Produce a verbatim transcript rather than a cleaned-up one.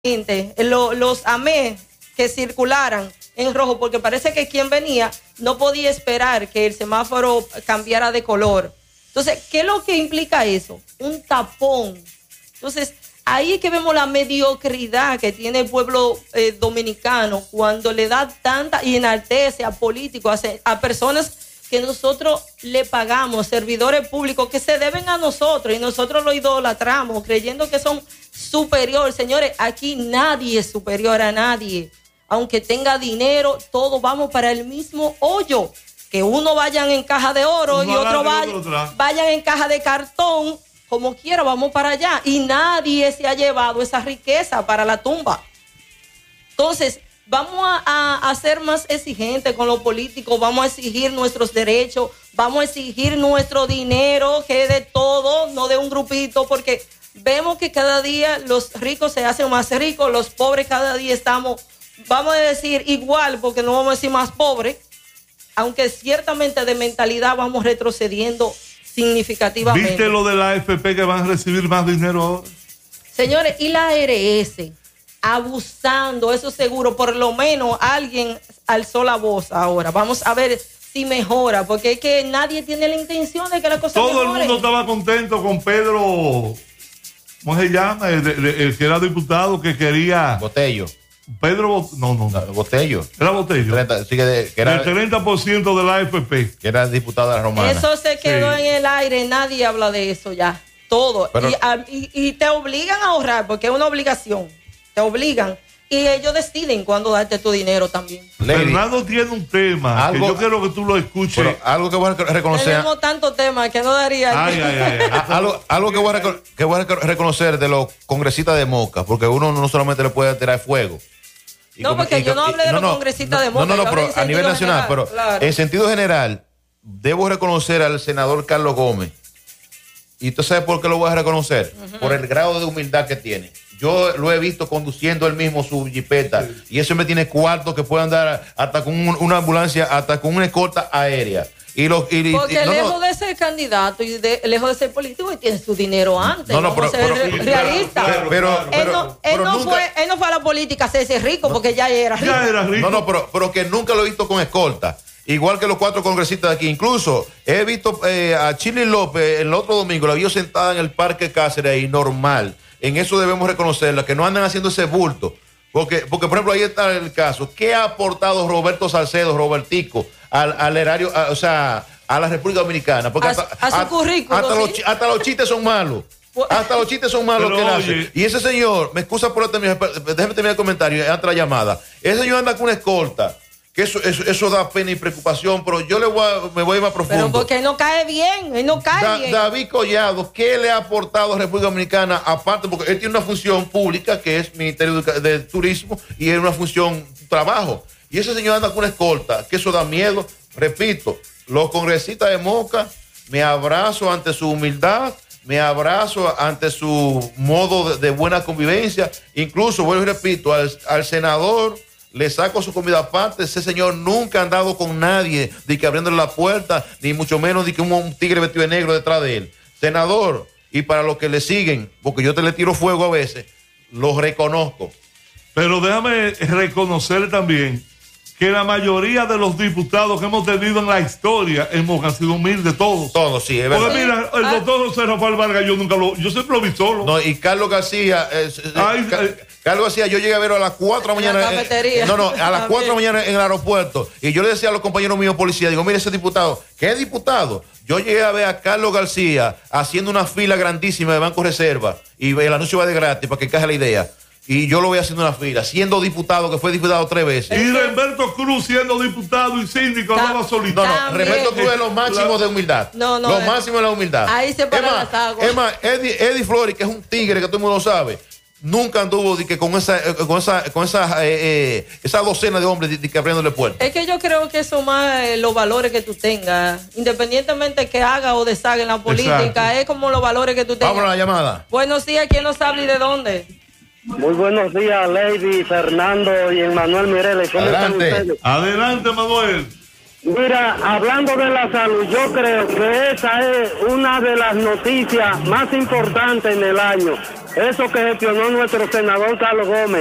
Lo, los amé que circularan en rojo porque parece que quien venía no podía esperar que el semáforo cambiara de color. Entonces, ¿qué es lo que implica eso? Un tapón. Entonces, ahí es que vemos la mediocridad que tiene el pueblo eh, dominicano cuando le da tanta y enaltece a políticos, a, a personas que nosotros le pagamos, servidores públicos que se deben a nosotros y nosotros lo idolatramos creyendo que son superiores. Señores, aquí nadie es superior a nadie. Aunque tenga dinero, todos vamos para el mismo hoyo. Que uno vayan en caja de oro uno y otro vaya, vayan en caja de cartón, como quiera, vamos para allá. Y nadie se ha llevado esa riqueza para la tumba. Entonces, vamos a, a, a ser más exigentes con los políticos, vamos a exigir nuestros derechos, vamos a exigir nuestro dinero, que es de todo, no de un grupito, porque vemos que cada día los ricos se hacen más ricos, los pobres cada día estamos, vamos a decir igual, porque no vamos a decir más pobres, aunque ciertamente de mentalidad vamos retrocediendo significativamente. ¿Viste lo de la A F P que van a recibir más dinero ahora? Señores, y la A R S abusando, eso seguro, por lo menos alguien alzó la voz ahora. Vamos a ver si mejora, porque es que nadie tiene la intención de que la cosa mejore. Todo el mundo estaba contento con Pedro, ¿cómo se llama? El, el, el que era diputado que quería... Botello. Pedro, no, no. no Botello. Era Botello. treinta, sí, que, que era, el treinta por ciento de la A F P. Que era diputado de la Romana. Eso se quedó sí. en el aire, nadie habla de eso ya. Todo. Pero, y, a, y, y te obligan a ahorrar, porque es una obligación. Te obligan. Y ellos deciden cuándo darte tu dinero también. Lady, Fernando tiene un tema algo, que yo quiero que tú lo escuches. Pero algo que voy a reconocer. Tenemos tantos temas que no daría. Ay, ay, ay, ay. algo algo que, voy a, que voy a reconocer de los congresistas de Moca, porque uno no solamente le puede tirar fuego. Y no, como, porque y, yo no hablé de los no, congresistas no, de Moca. No, no, no, pero a nivel nacional. General, pero claro. En sentido general, debo reconocer al senador Carlos Gómez. ¿Y tú sabes por qué lo voy a reconocer? Uh-huh. Por el grado de humildad que tiene. Yo lo he visto conduciendo él mismo su jipeta, sí. Y eso me tiene cuarto que puede andar hasta con un, una ambulancia, hasta con una escolta aérea. Y los, y, Porque y, no, lejos no. de ser candidato y de, lejos de ser político, y tiene su dinero antes. No, no, pero, pero, pero realista. Pero, pero, pero, él, no, él, pero no nunca, fue, él no fue a la política a hacerse rico, no, porque ya era rico. Ya era rico. No, no, pero, pero que nunca lo he visto con escolta. Igual que los cuatro congresistas de aquí. Incluso he visto eh, a Chile López el otro domingo, la vio sentada en el Parque Cáceres ahí, normal. En eso debemos reconocerla, que no andan haciendo ese bulto. Porque, porque por ejemplo, ahí está el caso. ¿Qué ha aportado Roberto Salcedo, Robertico, al, al erario, a, o sea, a la República Dominicana? Porque a, hasta, a su a, currículo, hasta, ¿sí? los, hasta los chistes son malos. Hasta los chistes son malos. Que nace. Y ese señor, me excusa por terminar, déjeme terminar el comentario, antes la llamada. Ese señor anda con una escolta. Que eso, eso, eso da pena y preocupación, pero yo le voy a, me voy más profundo. Pero porque no cae bien, él no cae da, bien. David Collado, ¿qué le ha aportado a República Dominicana? Aparte, porque él tiene una función pública que es Ministerio de, de Turismo y es una función trabajo. Y ese señor anda con una escolta, que eso da miedo. Repito, los congresistas de Moca, me abrazo ante su humildad, me abrazo ante su modo de, de buena convivencia. Incluso, vuelvo y repito, al, al senador le saco su comida aparte. Ese señor nunca ha andado con nadie de que abriéndole la puerta, ni mucho menos de que un, un tigre vestido de negro detrás de él. Senador, y para los que le siguen, porque yo te le tiro fuego a veces, los reconozco. Pero déjame reconocer también que la mayoría de los diputados que hemos tenido en la historia en Moca han sido humildes todos. Todos, sí, es verdad. Porque mira, el doctor José Rafael Vargas, yo nunca lo, yo siempre lo vi solo. No, y Carlos García, eh, Ay, Car- eh, Carlos García, yo llegué a verlo a las cuatro de la mañana. Eh, no, no, a las cuatro de la mañana en el aeropuerto. Y yo le decía a los compañeros míos policías, digo, mire ese diputado, ¿qué diputado? Yo llegué a ver a Carlos García haciendo una fila grandísima de Banco Reserva y el anuncio va de gratis para que encaje la idea. Y yo lo voy haciendo una fila, siendo diputado, que fue diputado tres veces. Y Remberto Cruz siendo diputado y síndico, andaba solito. No, no, Remberto Cruz es lo máximo de humildad. No, no. Lo eh, máximo de la humildad. Ahí se paran las aguas. Es más, Eddie, Eddie Flores, que es un tigre que todo el mundo sabe, nunca anduvo de que con esa, con esa, con esa, eh, eh, esa docena de hombres de, de que abriéndole puertas. Es que yo creo que eso más eh, los valores que tú tengas, independientemente que haga o deshaga en la política, exacto, es como los valores que tú tengas. Vamos a la llamada. Buenos días, ¿quién nos habla y de dónde? Muy buenos días, Lady, Fernando y Emmanuel Mireles. ¿Cómo Adelante. están ustedes? Adelante, Manuel. Mira, hablando de la salud, yo creo que esa es una de las noticias más importantes en el año. eso que gestionó nuestro senador Carlos Gómez.